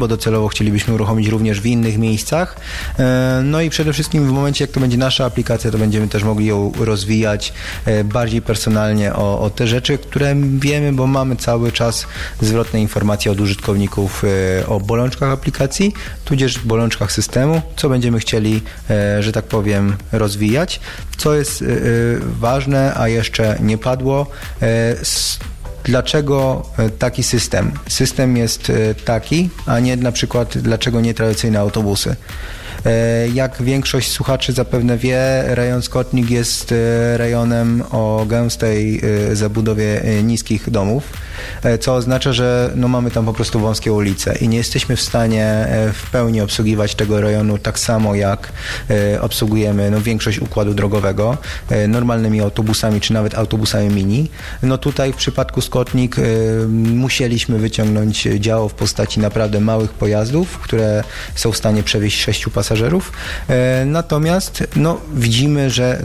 bo docelowo chcielibyśmy uruchomić również w innych miejscach. No i przede wszystkim w momencie, jak to będzie nasza aplikacja, to będziemy też mogli ją rozwijać bardziej personalnie o te rzeczy, które wiemy, bo mamy cały czas zwrotne informacje od użytkowników o bolączkach aplikacji, tudzież bolączkach systemu, co będziemy chcieli, że tak powiem, rozwijać. Co jest ważne, a jeszcze nie padło, dlaczego taki system? System jest taki, a nie na przykład dlaczego nie tradycyjne autobusy. Jak większość słuchaczy zapewne wie, rejon Skotnik jest rejonem o gęstej zabudowie niskich domów, co oznacza, że mamy tam po prostu wąskie ulice i nie jesteśmy w stanie w pełni obsługiwać tego rejonu tak samo jak obsługujemy większość układu drogowego normalnymi autobusami czy nawet autobusami mini. Tutaj w przypadku Skotnik musieliśmy wyciągnąć działo w postaci naprawdę małych pojazdów, które są w stanie przewieźć 6 pasażerów. Natomiast widzimy, że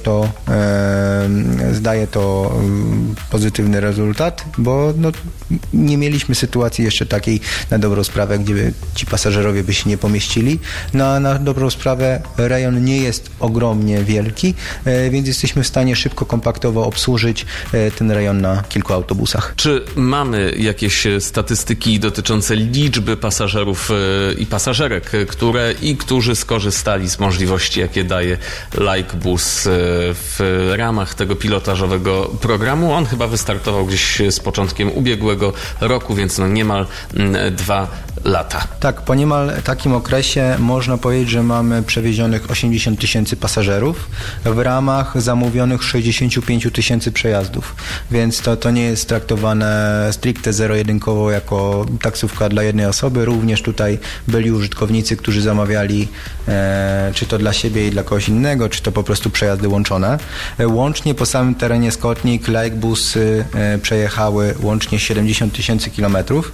zdaje to pozytywny rezultat, bo nie mieliśmy sytuacji jeszcze takiej na dobrą sprawę, gdzie ci pasażerowie by się nie pomieścili. Na dobrą sprawę rejon nie jest ogromnie wielki, więc jesteśmy w stanie szybko, kompaktowo obsłużyć ten rejon na kilku autobusach. Czy mamy jakieś statystyki dotyczące liczby pasażerów i pasażerek, którzy skorzystali z możliwości, jakie daje Like.Bus w ramach tego pilotażowego programu? On chyba wystartował gdzieś z początkiem ubiegłego roku, więc niemal 2 lata. Tak, po niemal takim okresie można powiedzieć, że mamy przewiezionych 80 000 pasażerów w ramach zamówionych 65 000 przejazdów, więc to nie jest traktowane stricte zero-jedynkowo jako taksówka dla jednej osoby. Również tutaj byli użytkownicy, którzy zamawiali czy to dla siebie i dla kogoś innego, czy to po prostu przejazdy łączone. Łącznie po samym terenie Skotnik Like.Busy przejechały łącznie 70 000 kilometrów.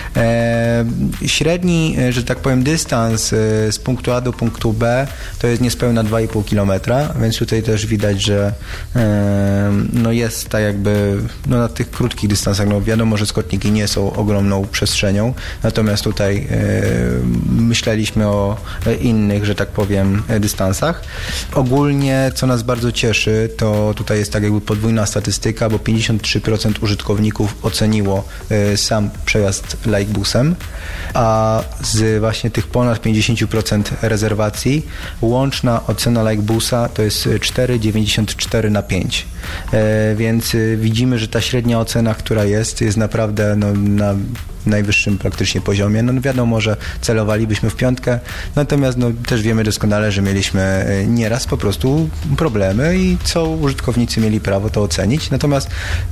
Średni, że tak powiem, dystans z punktu A do punktu B to jest niespełna 2,5 kilometra, więc tutaj też widać, że jest tak jakby na tych krótkich dystansach, wiadomo, że Skotniki nie są ogromną przestrzenią, natomiast tutaj myśleliśmy o innych, że tak powiem, dystansach. Ogólnie, co nas bardzo cieszy, to tutaj jest tak jakby podwójna statystyka, bo 53% użytkowników oceniło sam przejazd Like.Busem, a z właśnie tych ponad 50% rezerwacji łączna ocena Like.Busa to jest 4,94 na 5. Więc widzimy, że ta średnia ocena, która jest naprawdę na najwyższym praktycznie poziomie. Wiadomo, że celowalibyśmy w 5, natomiast też wiemy doskonale, że mieliśmy nieraz po prostu problemy i co użytkownicy mieli prawo to ocenić. Natomiast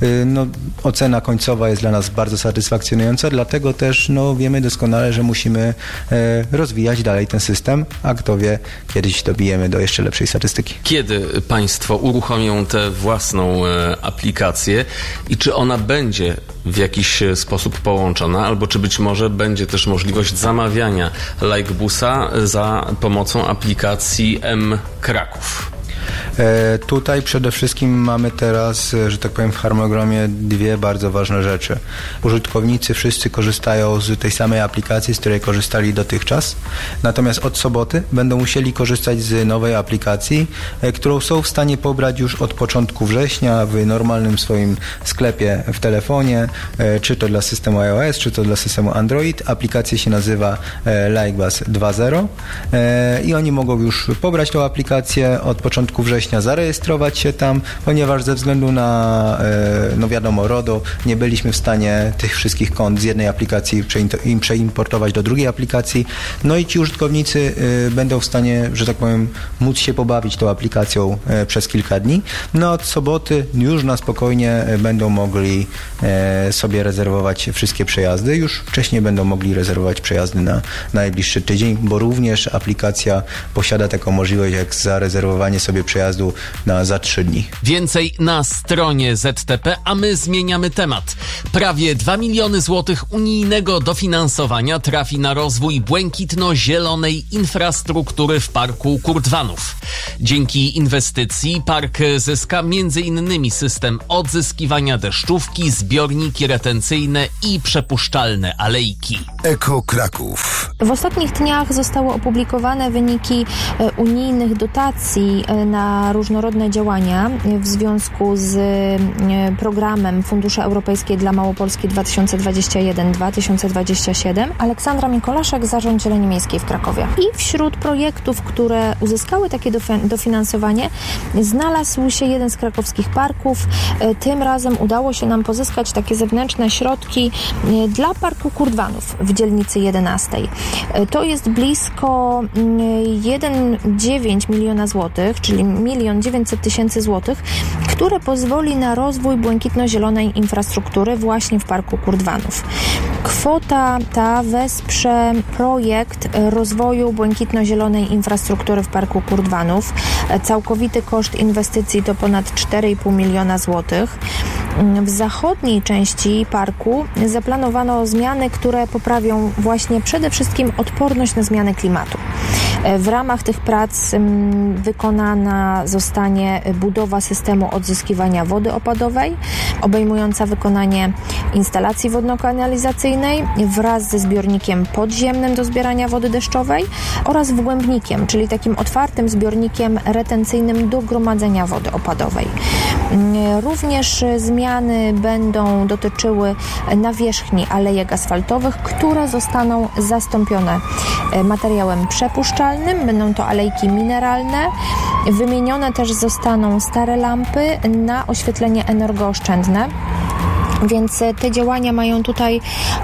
ocena końcowa jest dla nas bardzo satysfakcjonująca, dlatego też wiemy doskonale, że musimy rozwijać dalej ten system, a kto wie, kiedyś dobijemy do jeszcze lepszej statystyki. Kiedy Państwo uruchomią tę własną aplikację i czy ona będzie w jakiś sposób połączona, albo czy być może będzie też możliwość zamawiania Like.Busa za pomocą aplikacji M-Kraków? Tutaj przede wszystkim mamy teraz, że tak powiem, w harmonogramie 2 bardzo ważne rzeczy. Użytkownicy wszyscy korzystają z tej samej aplikacji, z której korzystali dotychczas, natomiast od soboty będą musieli korzystać z nowej aplikacji, którą są w stanie pobrać już od początku września w normalnym swoim sklepie w telefonie, czy to dla systemu iOS, czy to dla systemu Android. Aplikacja się nazywa Like.Bus 2.0 i oni mogą już pobrać tą aplikację od początku września, zarejestrować się tam, ponieważ ze względu na, wiadomo, RODO nie byliśmy w stanie tych wszystkich kont z jednej aplikacji przeimportować do drugiej aplikacji. I ci użytkownicy będą w stanie, że tak powiem, móc się pobawić tą aplikacją przez kilka dni. Od soboty już na spokojnie będą mogli sobie rezerwować wszystkie przejazdy. Już wcześniej będą mogli rezerwować przejazdy na najbliższy tydzień, bo również aplikacja posiada taką możliwość jak zarezerwowanie sobie przejazdu przejazdu za 3 dni. Więcej na stronie ZTP, a my zmieniamy temat. Prawie 2 miliony złotych unijnego dofinansowania trafi na rozwój błękitno-zielonej infrastruktury w Parku Kurdwanów. Dzięki inwestycji park zyska m.in. system odzyskiwania deszczówki, zbiorniki retencyjne i przepuszczalne alejki. Eko Kraków. W ostatnich dniach zostały opublikowane wyniki unijnych dotacji na różnorodne działania w związku z programem Fundusze Europejskie dla Małopolski 2021-2027. Aleksandra Mikolaszek, Zarząd Zieleni Miejskiej w Krakowie. I wśród projektów, które uzyskały takie dofinansowanie, znalazł się jeden z krakowskich parków. Tym razem udało się nam pozyskać takie zewnętrzne środki dla Parku Kurdwanów w dzielnicy 11. To jest blisko 1,9 miliona złotych, czyli 1 900 000 złotych, które pozwoli na rozwój błękitno-zielonej infrastruktury właśnie w Parku Kurdwanów. Kwota ta wesprze projekt rozwoju błękitno-zielonej infrastruktury w Parku Kurdwanów. Całkowity koszt inwestycji to ponad 4,5 miliona złotych. W zachodniej części parku zaplanowano zmiany, które poprawią właśnie przede wszystkim odporność na zmiany klimatu. W ramach tych prac wykonana zostanie budowa systemu odzyskiwania wody opadowej, obejmująca wykonanie instalacji wodno-kanalizacyjnej wraz ze zbiornikiem podziemnym do zbierania wody deszczowej oraz wgłębnikiem, czyli takim otwartym zbiornikiem retencyjnym do gromadzenia wody opadowej. Również zmiany będą dotyczyły nawierzchni alejek asfaltowych, które zostaną zastąpione materiałem przepuszczalnym. Będą to alejki mineralne. Wymienione też zostaną stare lampy na oświetlenie energooszczędne. Więc te działania mają tutaj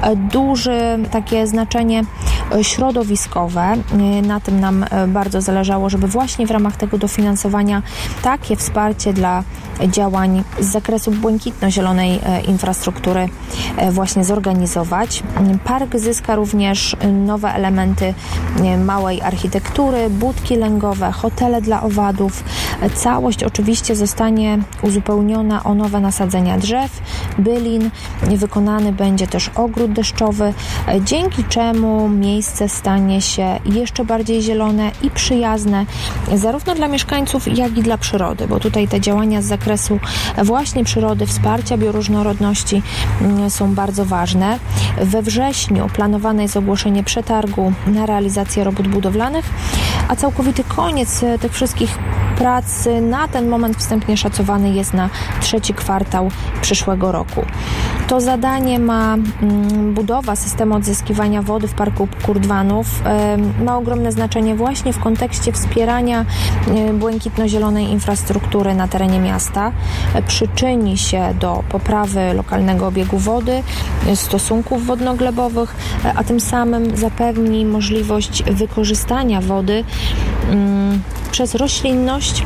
duże takie znaczenie środowiskowe. Na tym nam bardzo zależało, żeby właśnie w ramach tego dofinansowania takie wsparcie dla działań z zakresu błękitno-zielonej infrastruktury właśnie zorganizować. Park zyska również nowe elementy małej architektury, budki lęgowe, hotele dla owadów. Całość oczywiście zostanie uzupełniona o nowe nasadzenia drzew, bylin. Wykonany będzie też ogród deszczowy, dzięki czemu miejsce stanie się jeszcze bardziej zielone i przyjazne zarówno dla mieszkańców, jak i dla przyrody, bo tutaj te działania z zakresu właśnie przyrody, wsparcia bioróżnorodności są bardzo ważne. We wrześniu planowane jest ogłoszenie przetargu na realizację robót budowlanych, a całkowity koniec tych wszystkich prac na ten moment wstępnie szacowany jest na 3 kwartał przyszłego roku. To zadanie ma budowa systemu odzyskiwania wody w Parku Kurdwanów. Ma ogromne znaczenie właśnie w kontekście wspierania błękitno-zielonej infrastruktury na terenie miasta. Przyczyni się do poprawy lokalnego obiegu wody, stosunków wodno-glebowych, a tym samym zapewni możliwość wykorzystania wody przez roślinność.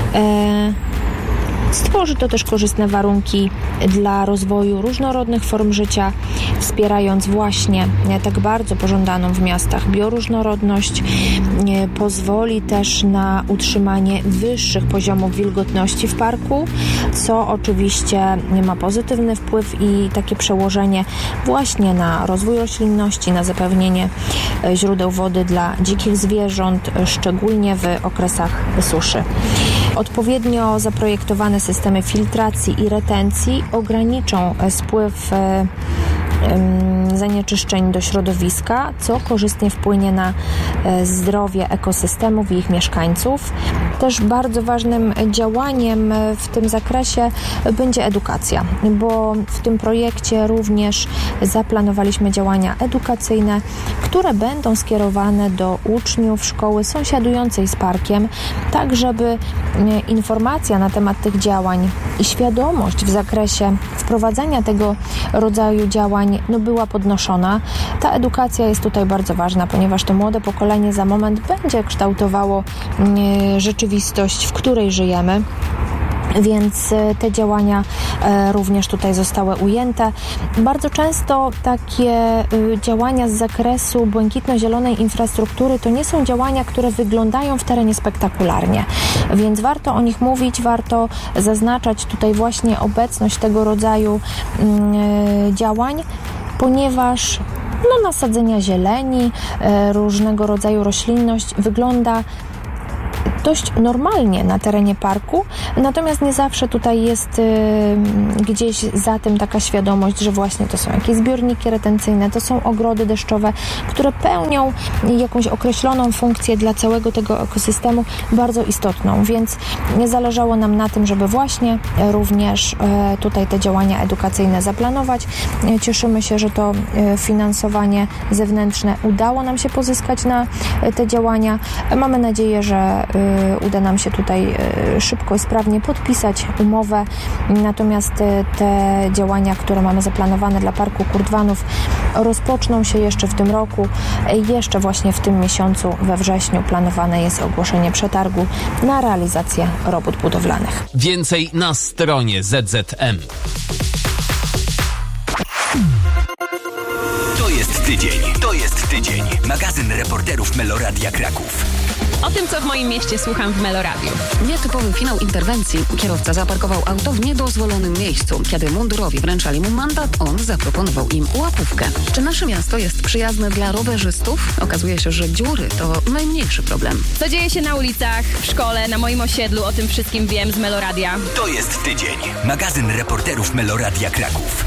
Stworzy to też korzystne warunki dla rozwoju różnorodnych form życia, wspierając właśnie tak bardzo pożądaną w miastach bioróżnorodność. Pozwoli też na utrzymanie wyższych poziomów wilgotności w parku, co oczywiście ma pozytywny wpływ i takie przełożenie właśnie na rozwój roślinności, na zapewnienie źródeł wody dla dzikich zwierząt, szczególnie w okresach suszy. Odpowiednio zaprojektowane systemy filtracji i retencji ograniczą spływ zanieczyszczeń do środowiska, co korzystnie wpłynie na zdrowie ekosystemów i ich mieszkańców. Też bardzo ważnym działaniem w tym zakresie będzie edukacja, bo w tym projekcie również zaplanowaliśmy działania edukacyjne, które będą skierowane do uczniów szkoły sąsiadującej z parkiem, tak żeby informacja na temat tych działań i świadomość w zakresie wprowadzania tego rodzaju działań była podnoszona. Ta edukacja jest tutaj bardzo ważna, ponieważ to młode pokolenie za moment będzie kształtowało rzeczywistość, w której żyjemy. Więc te działania również tutaj zostały ujęte. Bardzo często takie działania z zakresu błękitno-zielonej infrastruktury to nie są działania, które wyglądają w terenie spektakularnie, więc warto o nich mówić, warto zaznaczać tutaj właśnie obecność tego rodzaju działań, ponieważ nasadzenia zieleni, różnego rodzaju roślinność wygląda dość normalnie na terenie parku, natomiast nie zawsze tutaj jest gdzieś za tym taka świadomość, że właśnie to są jakieś zbiorniki retencyjne, to są ogrody deszczowe, które pełnią jakąś określoną funkcję dla całego tego ekosystemu bardzo istotną, więc zależało nam na tym, żeby właśnie również tutaj te działania edukacyjne zaplanować. Cieszymy się, że to finansowanie zewnętrzne udało nam się pozyskać na te działania. Mamy nadzieję, że uda nam się tutaj szybko i sprawnie podpisać umowę. Natomiast te działania, które mamy zaplanowane dla Parku Kurdwanów, rozpoczną się jeszcze w tym roku. Jeszcze właśnie w tym miesiącu, we wrześniu, planowane jest ogłoszenie przetargu na realizację robót budowlanych. Więcej na stronie ZZM. To jest tydzień. Magazyn reporterów Meloradia Kraków. O tym, co w moim mieście słucham w Meloradiu. Nietypowy finał interwencji. Kierowca zaparkował auto w niedozwolonym miejscu. Kiedy mundurowi wręczali mu mandat, on zaproponował im łapówkę. Czy nasze miasto jest przyjazne dla rowerzystów? Okazuje się, że dziury to najmniejszy problem. Co dzieje się na ulicach, w szkole, na moim osiedlu, o tym wszystkim wiem z Meloradia. To jest tydzień. Magazyn reporterów Meloradia Kraków.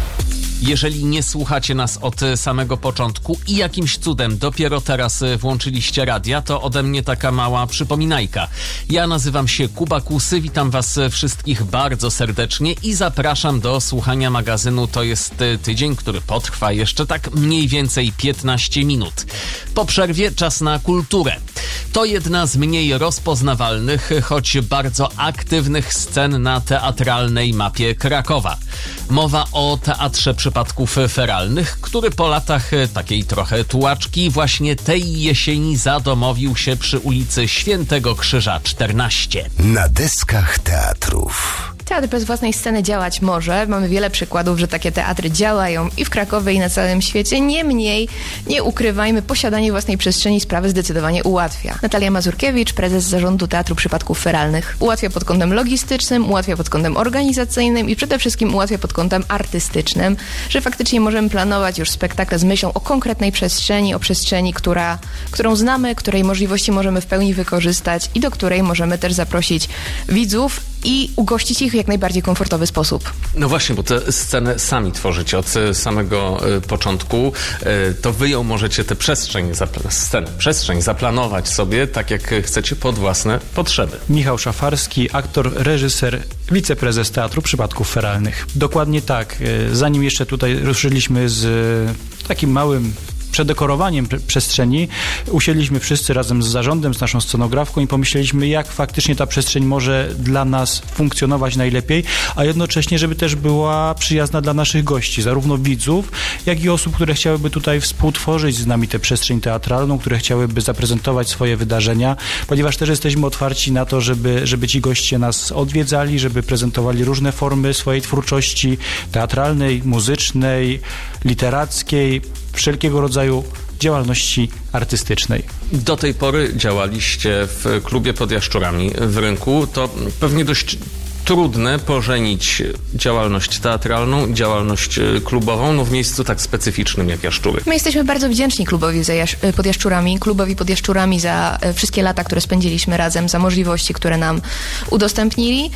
Jeżeli nie słuchacie nas od samego początku i jakimś cudem dopiero teraz włączyliście radia, to ode mnie taka mała przypominajka. Ja nazywam się Kuba Kusy, witam was wszystkich bardzo serdecznie i zapraszam do słuchania magazynu To jest tydzień, który potrwa jeszcze tak mniej więcej 15 minut. Po przerwie czas na kulturę. To jedna z mniej rozpoznawalnych, choć bardzo aktywnych scen na teatralnej mapie Krakowa. Mowa o Teatrze Przypadków Feralnych, który po latach takiej trochę tułaczki właśnie tej jesieni zadomowił się przy ulicy Świętego Krzyża 14. Na deskach teatrów. Teatr bez własnej sceny działać może. Mamy wiele przykładów, że takie teatry działają i w Krakowie, i na całym świecie. Niemniej, nie ukrywajmy, posiadanie własnej przestrzeni sprawy zdecydowanie ułatwia. Natalia Mazurkiewicz, prezes zarządu Teatru Przypadków Feralnych. Ułatwia pod kątem logistycznym, ułatwia pod kątem organizacyjnym i przede wszystkim ułatwia pod kątem artystycznym, że faktycznie możemy planować już spektakle z myślą o konkretnej przestrzeni, o przestrzeni, którą znamy, której możliwości możemy w pełni wykorzystać i do której możemy też zaprosić widzów i ugościć ich w jak najbardziej komfortowy sposób. No właśnie, bo tę scenę sami tworzycie od samego początku. To wy ją możecie tę przestrzeń zaplanować sobie tak, jak chcecie, pod własne potrzeby. Michał Szafarski, aktor, reżyser, wiceprezes Teatru Przypadków Feralnych. Dokładnie tak. Zanim jeszcze tutaj ruszyliśmy z takim małym przedekorowaniem przestrzeni, usiedliśmy wszyscy razem z zarządem, z naszą scenografką i pomyśleliśmy, jak faktycznie ta przestrzeń może dla nas funkcjonować najlepiej, a jednocześnie, żeby też była przyjazna dla naszych gości, zarówno widzów, jak i osób, które chciałyby tutaj współtworzyć z nami tę przestrzeń teatralną, które chciałyby zaprezentować swoje wydarzenia, ponieważ też jesteśmy otwarci na to, żeby ci goście nas odwiedzali, żeby prezentowali różne formy swojej twórczości teatralnej, muzycznej, literackiej, wszelkiego rodzaju działalności artystycznej. Do tej pory działaliście w klubie pod Jaszczurami w Rynku. To pewnie dość trudne pożenić działalność teatralną i działalność klubową w miejscu tak specyficznym jak Jaszczury. My jesteśmy bardzo wdzięczni klubowi klubowi pod Jaszczurami za wszystkie lata, które spędziliśmy razem, za możliwości, które nam udostępnili.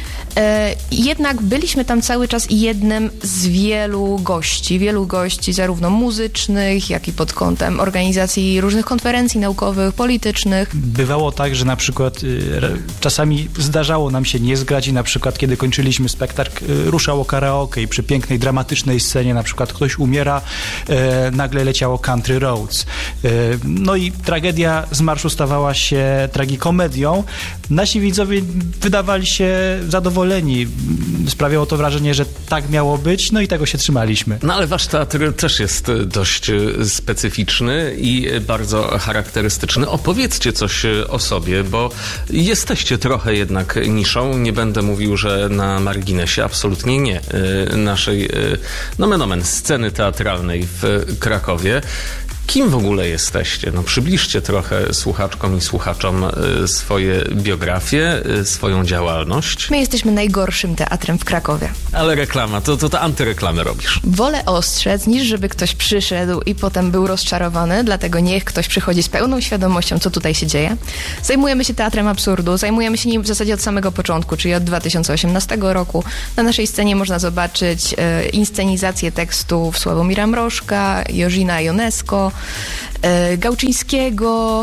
Jednak byliśmy tam cały czas jednym z wielu gości zarówno muzycznych, jak i pod kątem organizacji różnych konferencji naukowych, politycznych. Bywało tak, że na przykład czasami zdarzało nam się nie zgrać i na przykład kiedy kończyliśmy spektakl, ruszało karaoke i przy pięknej, dramatycznej scenie na przykład ktoś umiera, nagle leciało Country Roads. No i tragedia z marszu stawała się tragikomedią. Nasi widzowie wydawali się zadowoleni. Sprawiało to wrażenie, że tak miało być, no i tego się trzymaliśmy. No ale wasz teatr też jest dość specyficzny i bardzo charakterystyczny. Opowiedzcie coś o sobie, bo jesteście trochę jednak niszą. Nie będę mówił, że że na marginesie absolutnie nie naszej nomen omen sceny teatralnej w Krakowie. Kim w ogóle jesteście? No przybliżcie trochę słuchaczkom i słuchaczom swoje biografie, swoją działalność. My jesteśmy najgorszym teatrem w Krakowie. Ale reklama, to antyreklamę robisz. Wolę ostrzec, niż żeby ktoś przyszedł i potem był rozczarowany, dlatego niech ktoś przychodzi z pełną świadomością, co tutaj się dzieje. Zajmujemy się teatrem absurdu, zajmujemy się nim w zasadzie od samego początku, czyli od 2018 roku. Na naszej scenie można zobaczyć inscenizację tekstów Sławomira Mrożka, Jożina Ionesco, Gałczyńskiego,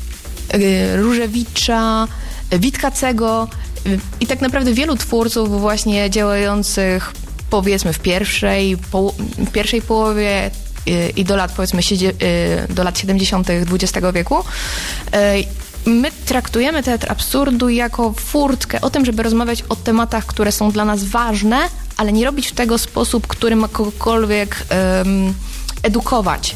Różewicza, Witkacego i tak naprawdę wielu twórców właśnie działających powiedzmy w pierwszej połowie i do lat powiedzmy do lat 70. XX wieku. My traktujemy teatr absurdu jako furtkę o tym, żeby rozmawiać o tematach, które są dla nas ważne, ale nie robić w tego sposób, który ma kogokolwiek edukować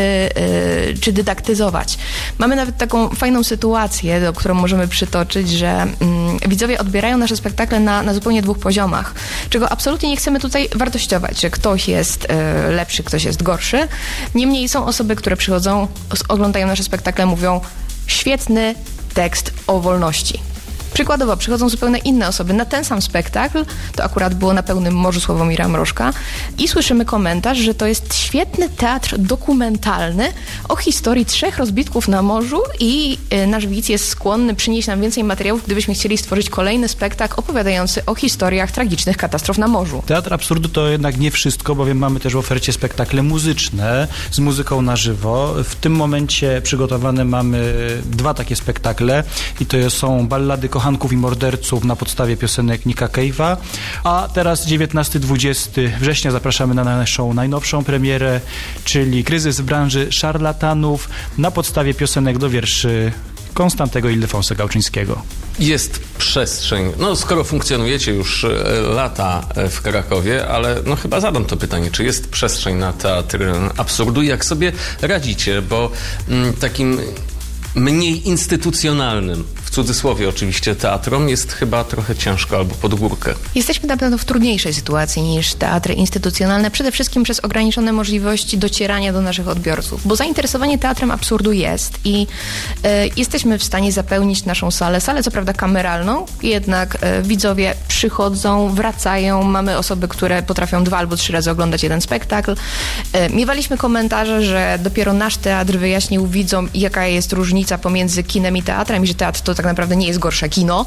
czy dydaktyzować. Mamy nawet taką fajną sytuację, którą możemy przytoczyć, że widzowie odbierają nasze spektakle na zupełnie dwóch poziomach, czego absolutnie nie chcemy tutaj wartościować, że ktoś jest lepszy, ktoś jest gorszy. Niemniej są osoby, które przychodzą, oglądają nasze spektakle, mówią: świetny tekst o wolności. Przykładowo przychodzą zupełnie inne osoby na ten sam spektakl, to akurat było na Pełnym Morzu Sławomira Mrożka, i słyszymy komentarz, że to jest świetny teatr dokumentalny o historii 3 rozbitków na morzu i nasz widz jest skłonny przynieść nam więcej materiałów, gdybyśmy chcieli stworzyć kolejny spektakl opowiadający o historiach tragicznych katastrof na morzu. Teatr absurdu to jednak nie wszystko, bowiem mamy też w ofercie spektakle muzyczne z muzyką na żywo. W tym momencie przygotowane mamy 2 takie spektakle i to są ballady kochanków i morderców na podstawie piosenek Nicka Cave'a, a teraz 19-20 września zapraszamy na naszą najnowszą premierę, czyli Kryzys w branży szarlatanów na podstawie piosenek do wierszy Konstantego Ildefonsa Gałczyńskiego. Jest przestrzeń, skoro funkcjonujecie już lata w Krakowie, ale chyba zadam to pytanie, czy jest przestrzeń na teatr absurdu i jak sobie radzicie, bo takim mniej instytucjonalnym, w cudzysłowie oczywiście, teatrom jest chyba trochę ciężko albo pod górkę. Jesteśmy na pewno w trudniejszej sytuacji niż teatry instytucjonalne, przede wszystkim przez ograniczone możliwości docierania do naszych odbiorców, bo zainteresowanie teatrem absurdu jest i jesteśmy w stanie zapełnić naszą salę co prawda kameralną, jednak widzowie przychodzą, wracają, mamy osoby, które potrafią 2 albo 3 razy oglądać jeden spektakl. Miewaliśmy komentarze, że dopiero nasz teatr wyjaśnił widzom, jaka jest różnica pomiędzy kinem i teatrem i że teatr to tak naprawdę nie jest gorsze kino.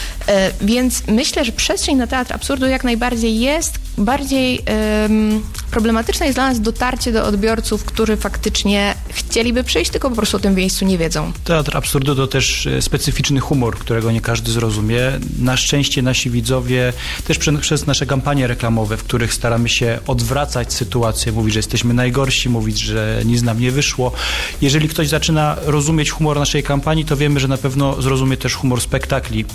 Więc myślę, że przestrzeń na teatr absurdu jak najbardziej jest. Bardziej problematyczne jest dla nas dotarcie do odbiorców, którzy faktycznie chcieliby przyjść, tylko po prostu o tym miejscu nie wiedzą. Teatr absurdu to też specyficzny humor, którego nie każdy zrozumie. Na szczęście nasi widzowie też przez nasze kampanie reklamowe, w których staramy się odwracać sytuację, mówić, że jesteśmy najgorsi, mówić, że nic nam nie wyszło. Jeżeli ktoś zaczyna rozumieć humor naszej kampanii, to wiemy, że na pewno zrozumie też humor spektakli,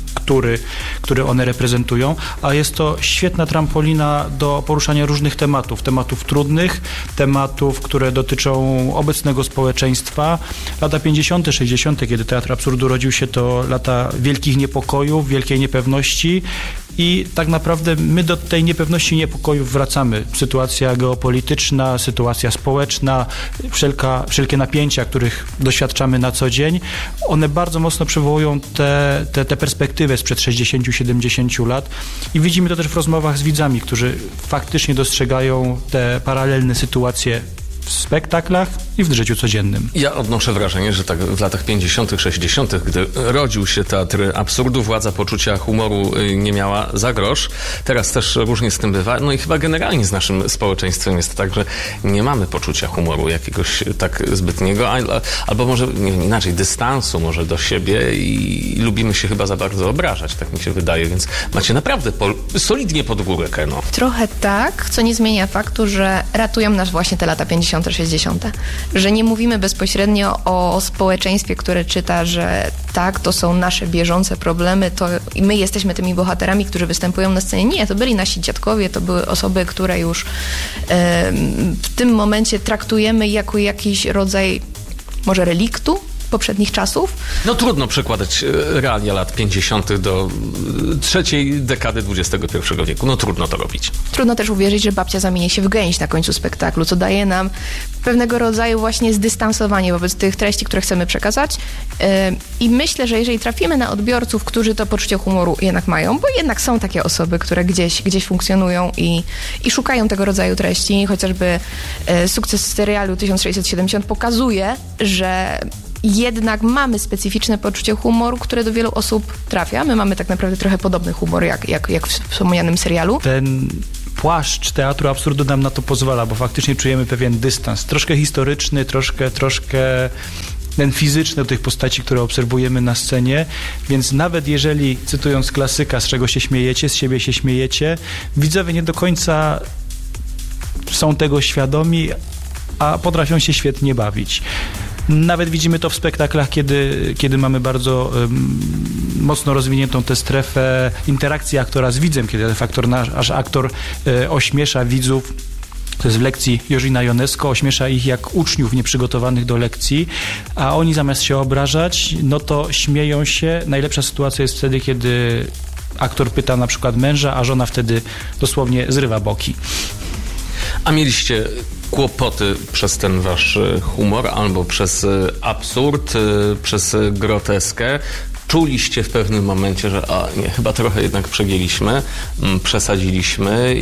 który one reprezentują, a jest to świetna trampolina do poruszania różnych tematów trudnych, tematów, które dotyczą obecnego społeczeństwa. Lata 50., 60., kiedy teatr absurdu rodził się, to lata wielkich niepokojów, wielkiej niepewności i tak naprawdę my do tej niepewności i niepokojów wracamy. Sytuacja geopolityczna, sytuacja społeczna, wszelkie napięcia, których doświadczamy na co dzień, one bardzo mocno przywołują te perspektywę sprzed 60-70 lat i widzimy to też w rozmowach z widzami, którzy faktycznie dostrzegają te paralelne sytuacje w spektaklach i w życiu codziennym. Ja odnoszę wrażenie, że tak w latach 50., 60., gdy rodził się teatr absurdu, władza poczucia humoru nie miała za grosz. Teraz też różnie z tym bywa. I chyba generalnie z naszym społeczeństwem jest tak, że nie mamy poczucia humoru jakiegoś tak zbytniego, albo może inaczej, dystansu może do siebie i lubimy się chyba za bardzo obrażać, tak mi się wydaje, więc macie naprawdę solidnie pod górkę. Trochę tak, co nie zmienia faktu, że ratują nas właśnie te lata 50., 60., że nie mówimy bezpośrednio o społeczeństwie, które czyta, że tak, to są nasze bieżące problemy, to i my jesteśmy tymi bohaterami, którzy występują na scenie. Nie, to byli nasi dziadkowie, to były osoby, które już w tym momencie traktujemy jako jakiś rodzaj może reliktu poprzednich czasów. No trudno przekładać realia lat 50. do trzeciej dekady XXI wieku. No trudno to robić. Trudno też uwierzyć, że babcia zamieni się w gęś na końcu spektaklu, co daje nam pewnego rodzaju właśnie zdystansowanie wobec tych treści, które chcemy przekazać. I myślę, że jeżeli trafimy na odbiorców, którzy to poczucie humoru jednak mają, bo jednak są takie osoby, które gdzieś funkcjonują i szukają tego rodzaju treści, chociażby sukces serialu 1670 pokazuje, że jednak mamy specyficzne poczucie humoru, które do wielu osób trafia. My mamy tak naprawdę trochę podobny humor, jak w wspomnianym serialu. Ten płaszcz teatru absurdu nam na to pozwala, bo faktycznie czujemy pewien dystans. Troszkę historyczny, troszkę ten fizyczny do tych postaci, które obserwujemy na scenie, więc nawet jeżeli, cytując klasyka, z czego się śmiejecie, z siebie się śmiejecie, widzowie nie do końca są tego świadomi, a potrafią się świetnie bawić. Nawet widzimy to w spektaklach, kiedy mamy bardzo mocno rozwiniętą tę strefę interakcji aktora z widzem, kiedy nasz aktor ośmiesza widzów. To jest w lekcji Jożina Ionesco, ośmiesza ich jak uczniów nieprzygotowanych do lekcji, a oni zamiast się obrażać, no to śmieją się. Najlepsza sytuacja jest wtedy, kiedy aktor pyta na przykład męża, a żona wtedy dosłownie zrywa boki. A mieliście kłopoty przez ten wasz humor albo przez absurd, przez groteskę? Czuliście w pewnym momencie, że chyba trochę jednak przegięliśmy, przesadziliśmy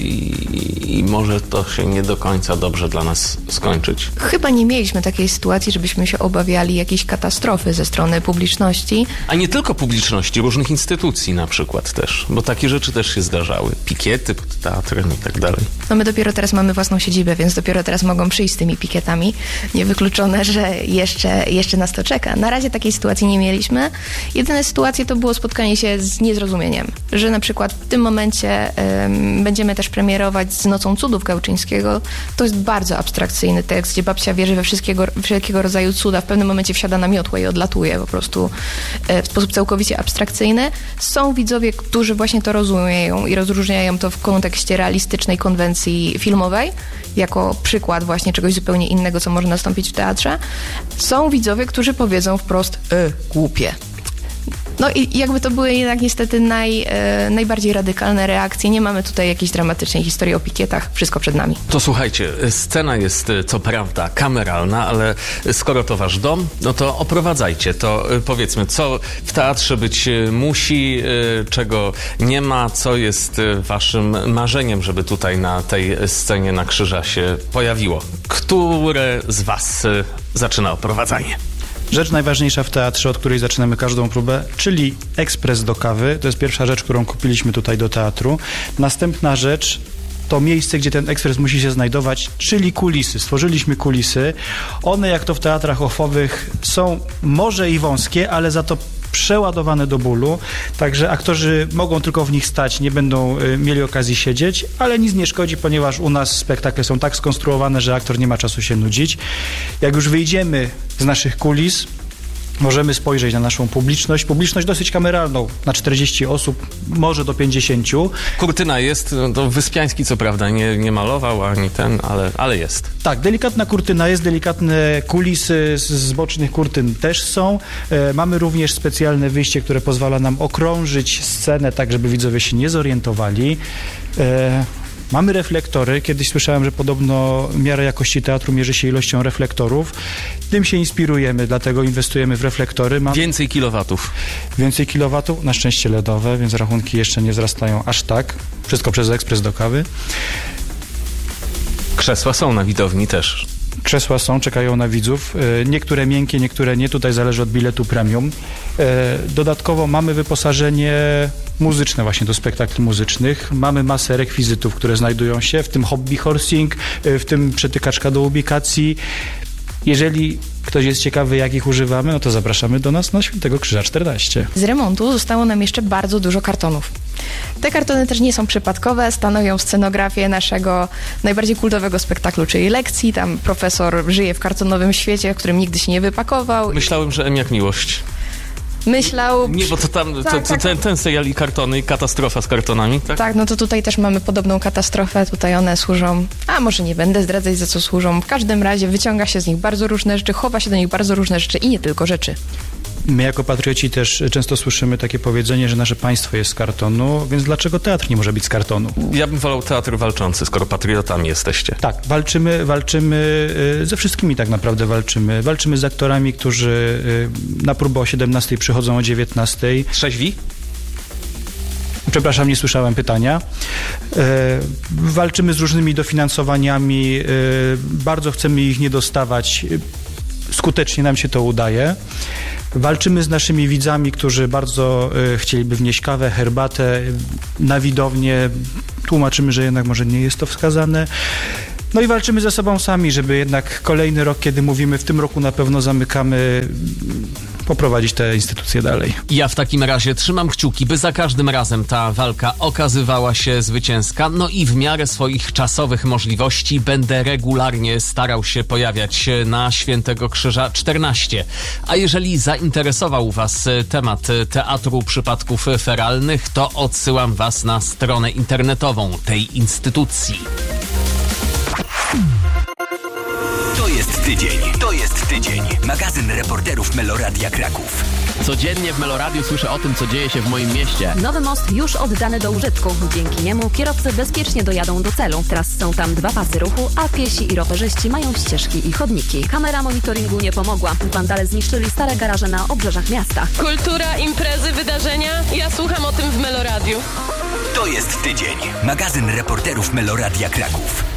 i może to się nie do końca dobrze dla nas skończyć? Chyba nie mieliśmy takiej sytuacji, żebyśmy się obawiali jakiejś katastrofy ze strony publiczności. A nie tylko publiczności, różnych instytucji na przykład też, bo takie rzeczy też się zdarzały. Pikiety pod teatrem i tak dalej. No my dopiero teraz mamy własną siedzibę, więc dopiero teraz mogą przyjść z tymi pikietami. Niewykluczone, że jeszcze nas to czeka. Na razie takiej sytuacji nie mieliśmy. Jedyne sytuacje to było spotkanie się z niezrozumieniem, że na przykład w tym momencie będziemy też premierować z Nocą Cudów Gałczyńskiego. To jest bardzo abstrakcyjny tekst, gdzie babcia wierzy we wszelkiego rodzaju cuda. W pewnym momencie wsiada na miotłę i odlatuje po prostu w sposób całkowicie abstrakcyjny. Są widzowie, którzy właśnie to rozumieją i rozróżniają to w kontekście realistycznej konwencji filmowej, jako przykład właśnie czegoś zupełnie innego, co może nastąpić w teatrze. Są widzowie, którzy powiedzą wprost głupie. No i jakby to były jednak niestety najbardziej radykalne reakcje. Nie mamy tutaj jakiejś dramatycznej historii o pikietach. Wszystko przed nami. To słuchajcie, scena jest co prawda kameralna, ale skoro to wasz dom, no to oprowadzajcie. To powiedzmy, co w teatrze być musi, czego nie ma, co jest waszym marzeniem, żeby tutaj na tej scenie na Krzyża się pojawiło. Które z was zaczyna oprowadzanie? Rzecz najważniejsza w teatrze, od której zaczynamy każdą próbę, czyli ekspres do kawy. To jest pierwsza rzecz, którą kupiliśmy tutaj do teatru. Następna rzecz to miejsce, gdzie ten ekspres musi się znajdować, czyli kulisy. Stworzyliśmy kulisy. One, jak to w teatrach ofowych, są może i wąskie, ale za to przeładowane do bólu, także aktorzy mogą tylko w nich stać, nie będą mieli okazji siedzieć, ale nic nie szkodzi, ponieważ u nas spektakle są tak skonstruowane, że aktor nie ma czasu się nudzić. Jak już wyjdziemy z naszych kulis, możemy spojrzeć na naszą publiczność. Publiczność dosyć kameralną, na 40 osób, może do 50. Kurtyna jest, to Wyspiański co prawda nie malował ani ten, ale jest. Tak, delikatna kurtyna jest, delikatne kulisy z bocznych kurtyn też są. Mamy również specjalne wyjście, które pozwala nam okrążyć scenę tak, żeby widzowie się nie zorientowali. Mamy reflektory. Kiedyś słyszałem, że podobno miara jakości teatru mierzy się ilością reflektorów. Tym się inspirujemy, dlatego inwestujemy w reflektory. Więcej kilowatów. Więcej kilowatów, na szczęście LEDowe, więc rachunki jeszcze nie wzrastają aż tak. Wszystko przez ekspres do kawy. Krzesła są na widowni też. Krzesła są, czekają na widzów. Niektóre miękkie, niektóre nie. Tutaj zależy od biletu premium. Dodatkowo mamy wyposażenie muzyczne właśnie do spektakli muzycznych. Mamy masę rekwizytów, które znajdują się, w tym hobby horsing, w tym przetykaczka do ubikacji. Jeżeli ktoś jest ciekawy, jak ich używamy, no to zapraszamy do nas na Świętego Krzyża 14. Z remontu zostało nam jeszcze bardzo dużo kartonów. Te kartony też nie są przypadkowe, stanowią scenografię naszego najbardziej kultowego spektaklu, czyli lekcji. Tam profesor żyje w kartonowym świecie, w którym nigdy się nie wypakował. Myślałem, że M jak miłość. myślał... Nie, bo to tam, ten serial i kartony, i katastrofa z kartonami, tak? Tak, no to tutaj też mamy podobną katastrofę, tutaj one służą, a może nie będę zdradzać, za co służą. W każdym razie wyciąga się z nich bardzo różne rzeczy, chowa się do nich bardzo różne rzeczy i nie tylko rzeczy. My jako patrioci też często słyszymy takie powiedzenie, że nasze państwo jest z kartonu, więc dlaczego teatr nie może być z kartonu? Ja bym wolał teatr walczący, skoro patriotami jesteście. Tak, walczymy ze wszystkimi tak naprawdę walczymy. Walczymy z aktorami, którzy na próbę o 17 przychodzą o 19. Trzeźwi? Przepraszam, nie słyszałem pytania. Walczymy z różnymi dofinansowaniami, bardzo chcemy ich nie dostawać. Skutecznie nam się to udaje. Walczymy z naszymi widzami, którzy bardzo chcieliby wnieść kawę, herbatę na widownię. Tłumaczymy, że jednak może nie jest to wskazane. No i walczymy ze sobą sami, żeby jednak kolejny rok, kiedy mówimy, w tym roku na pewno zamykamy, poprowadzić te instytucje dalej. Ja w takim razie trzymam kciuki, by za każdym razem ta walka okazywała się zwycięska. No i w miarę swoich czasowych możliwości będę regularnie starał się pojawiać na Świętego Krzyża 14. A jeżeli zainteresował Was temat Teatru Przypadków Feralnych, to odsyłam Was na stronę internetową tej instytucji. To jest tydzień. Magazyn reporterów Meloradia Kraków. Codziennie w Meloradiu słyszę o tym, co dzieje się w moim mieście. Nowy most już oddany do użytku. Dzięki niemu kierowcy bezpiecznie dojadą do celu. Teraz są tam 2 pasy ruchu, a piesi i rowerzyści mają ścieżki i chodniki. Kamera monitoringu nie pomogła. Wandale zniszczyli stare garaże na obrzeżach miasta. Kultura, imprezy, wydarzenia. Ja słucham o tym w Meloradiu. To jest tydzień. Magazyn reporterów Meloradia Kraków.